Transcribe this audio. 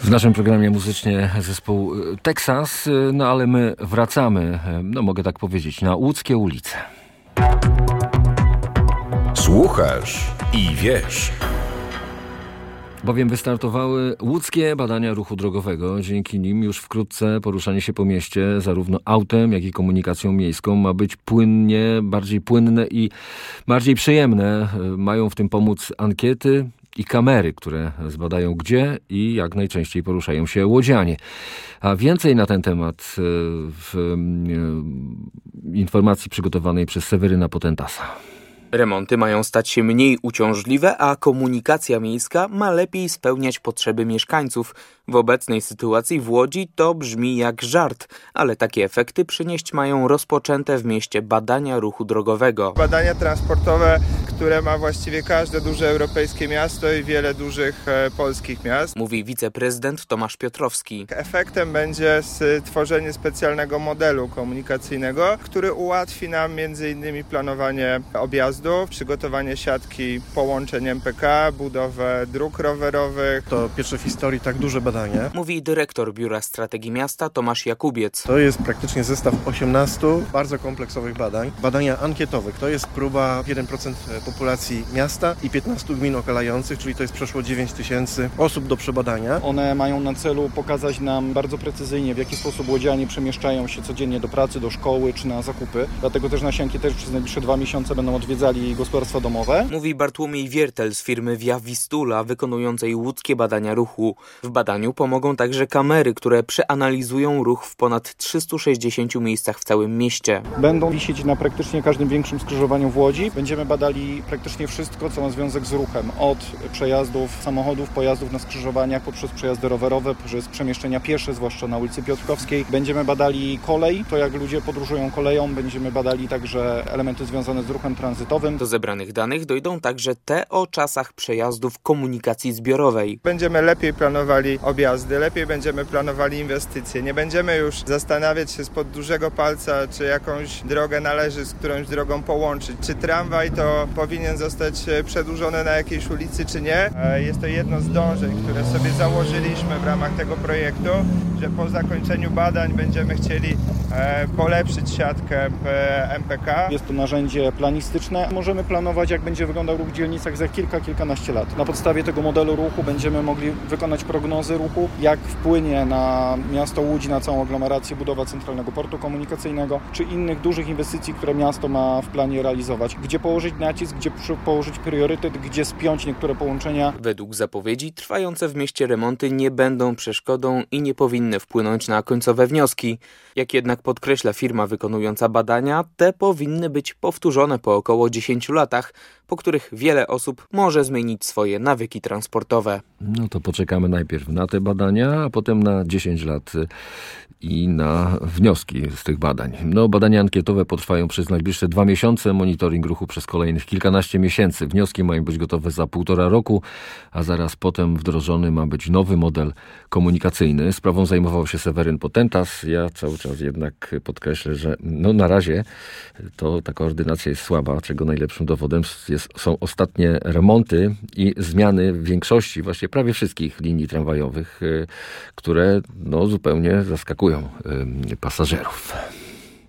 W naszym programie muzycznie zespół Texas, no ale my wracamy, no mogę tak powiedzieć, na łódzkie ulice. Słuchasz i wiesz. Bowiem wystartowały łódzkie badania ruchu drogowego. Dzięki nim już wkrótce poruszanie się po mieście zarówno autem, jak i komunikacją miejską ma być bardziej płynne i bardziej przyjemne. Mają w tym pomóc ankiety i kamery, które zbadają, gdzie i jak najczęściej poruszają się łodzianie. A więcej na ten temat w informacji przygotowanej przez Seweryna Potentasa. Remonty mają stać się mniej uciążliwe, a komunikacja miejska ma lepiej spełniać potrzeby mieszkańców. W obecnej sytuacji w Łodzi to brzmi jak żart, ale takie efekty przynieść mają rozpoczęte w mieście badania ruchu drogowego. Badania transportowe, które ma właściwie każde duże europejskie miasto i wiele dużych polskich miast. Mówi wiceprezydent Tomasz Piotrowski. Efektem będzie stworzenie specjalnego modelu komunikacyjnego, który ułatwi nam m.in. planowanie objazdów, przygotowanie siatki połączeń MPK, budowę dróg rowerowych. To pierwsze w historii tak duże badanie. Mówi dyrektor Biura Strategii Miasta Tomasz Jakubiec. To jest praktycznie zestaw 18 bardzo kompleksowych badań. Badania ankietowe, to jest próba 1% populacji miasta i 15 gmin okalających, czyli to jest przeszło 9 000 osób do przebadania. One mają na celu pokazać nam bardzo precyzyjnie, w jaki sposób łodzianie przemieszczają się codziennie do pracy, do szkoły czy na zakupy. Dlatego też nasi ankieterzy przez najbliższe 2 miesiące będą odwiedzali gospodarstwa domowe. Mówi Bartłomiej Wiertel z firmy Via Vistula, wykonującej łódzkie badania ruchu. W badaniu pomogą także kamery, które przeanalizują ruch w ponad 360 miejscach w całym mieście. Będą wisieć na praktycznie każdym większym skrzyżowaniu w Łodzi. Będziemy badali praktycznie wszystko, co ma związek z ruchem. Od przejazdów samochodów, pojazdów na skrzyżowaniach, poprzez przejazdy rowerowe, przez przemieszczenia piesze, zwłaszcza na ulicy Piotrkowskiej. Będziemy badali kolej, to jak ludzie podróżują koleją. Będziemy badali także elementy związane z ruchem tranzytowym. Do zebranych danych dojdą także te o czasach przejazdów komunikacji zbiorowej. Będziemy lepiej planowali objazdy, lepiej będziemy planowali inwestycje. Nie będziemy już zastanawiać się spod dużego palca, czy jakąś drogę należy z którąś drogą połączyć. Czy tramwaj to powinien zostać przedłużony na jakiejś ulicy, czy nie. Jest to jedno z dążeń, które sobie założyliśmy w ramach tego projektu, że po zakończeniu badań będziemy chcieli polepszyć siatkę MPK. Jest to narzędzie planistyczne. Możemy planować, jak będzie wyglądał ruch w dzielnicach za kilkanaście lat. Na podstawie tego modelu ruchu będziemy mogli wykonać prognozy ruchu, jak wpłynie na miasto Łódź, na całą aglomerację budowa centralnego portu komunikacyjnego, czy innych dużych inwestycji, które miasto ma w planie realizować. Gdzie położyć nacisk, gdzie położyć priorytet, gdzie spiąć niektóre połączenia. Według zapowiedzi trwające w mieście remonty nie będą przeszkodą i nie powinny wpłynąć na końcowe wnioski. Jak jednak podkreśla firma wykonująca badania, te powinny być powtórzone po około 10 latach, po których wiele osób może zmienić swoje nawyki transportowe. No to poczekamy najpierw na te badania, a potem na 10 lat i na wnioski z tych badań. No, badania ankietowe potrwają przez najbliższe 2 miesiące, monitoring ruchu przez kolejnych kilkanaście miesięcy. Wnioski mają być gotowe za 1,5 roku, a zaraz potem wdrożony ma być nowy model komunikacyjny. Sprawą zajmował się Seweryn Potentas. Ja cały czas jednak podkreślę, że no na razie to ta koordynacja jest słaba, czego najlepszym dowodem są ostatnie remonty i zmiany w większości, właściwie prawie wszystkich linii tramwajowych, które no zupełnie zaskakują pasażerów.